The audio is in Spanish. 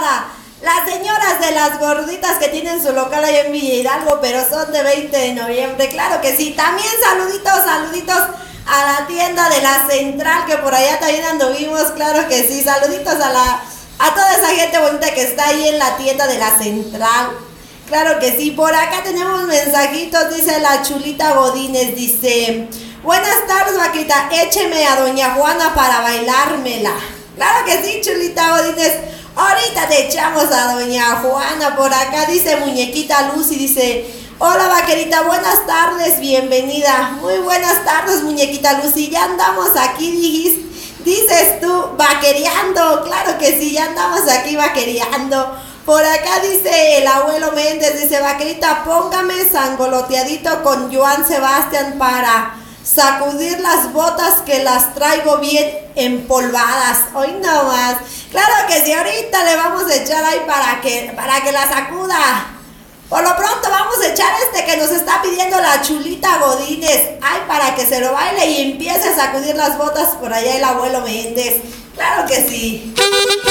las señoras de las gorditas que tienen su local allá en Villa Hidalgo, pero son de 20 de noviembre, claro que sí. También saluditos a la tienda de la Central, que por allá también anduvimos, claro que sí. Saluditos a toda esa gente bonita que está ahí en la tienda de la Central. Claro que sí. Por acá tenemos mensajitos, dice la Chulita Godínez, dice: buenas tardes, vaquita, écheme a doña Juana para bailármela. Claro que sí, Chulita Godínez, ahorita te echamos a doña Juana. Por acá dice Muñequita Lucy, dice: hola, vaquerita, buenas tardes, bienvenida. Muy buenas tardes, Muñequita Lucy, ya andamos aquí, dices tú, vaquereando. Claro que sí, ya andamos aquí vaquereando. Por acá dice el abuelo Méndez, dice: vaquerita, póngame sangoloteadito con Joan Sebastián para sacudir las botas que las traigo bien empolvadas. Hoy no más. Claro que sí, ahorita le vamos a echar ahí para que la sacuda. Por lo pronto vamos a echar que nos está pidiendo la Chulita Godínez. Ay, para que se lo baile y empiece a sacudir las botas por allá el abuelo Méndez. Claro que sí.